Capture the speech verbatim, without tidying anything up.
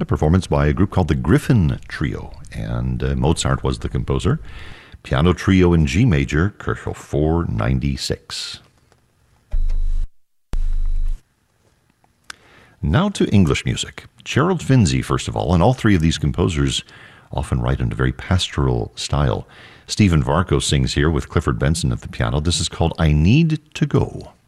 a performance by a group called the Griffin Trio, and uh, Mozart was the composer. Piano Trio in G major, Kochel four ninety-six. Now to English music. Gerald Finzi, first of all, and all three of these composers often write in a very pastoral style. Stephen Varco sings here with Clifford Benson at the piano. This is called I Need to Go.